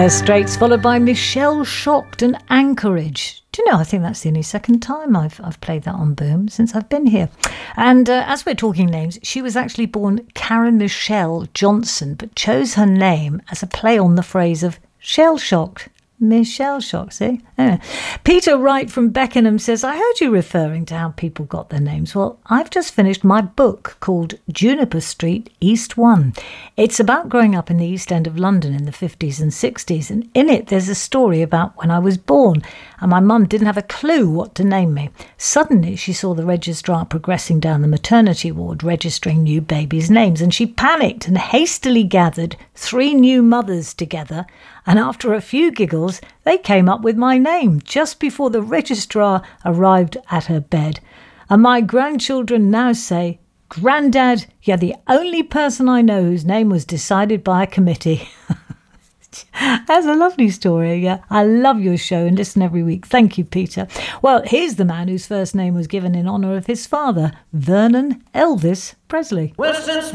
Dire Straits, followed by Michelle Shocked and Anchorage. Do you know, I think that's the only second time I've played that on Boom since I've been here. And as we're talking names, she was actually born Karen Michelle Johnson, but chose her name as a play on the phrase of shell shocked. Michelle Shock, see? Yeah. Peter Wright from Beckenham says, I heard you referring to how people got their names. Well, I've just finished my book called Juniper Street, East 1. It's about growing up in the East End of London in the 50s and 60s, and in it there's a story about when I was born, and my mum didn't have a clue what to name me. Suddenly she saw the registrar progressing down the maternity ward, registering new babies' names, and she panicked and hastily gathered 3 new mothers together, and after a few giggles, they came up with my name just before the registrar arrived at her bed. And my grandchildren now say, Grandad, you're the only person I know whose name was decided by a committee. That's a lovely story, yeah. I love your show and listen every week. Thank you, Peter. Well, here's the man whose first name was given in honour of his father, Vernon Elvis Presley. Well, since